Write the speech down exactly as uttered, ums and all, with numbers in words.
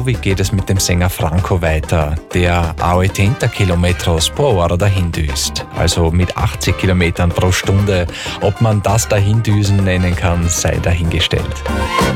wie geht es mit dem Sänger Franco weiter, der achtzig Kilometers pro Hora dahin düst. Also mit achtzig Kilometern pro Stunde. Ob man das Dahindüsen nennen kann, sei dahingestellt.